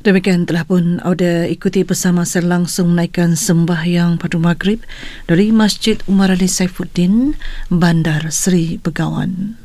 Demikian telah pun Auda ikuti bersama saya langsung menaikkan sembahyang padu maghrib dari Masjid Umar Ali Saifuddin, Bandar Seri Begawan.